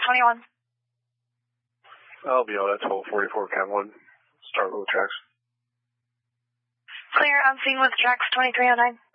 21. I'll be on at 1244 Cam 1. Start with tracks. Clear on scene with tracks 2309.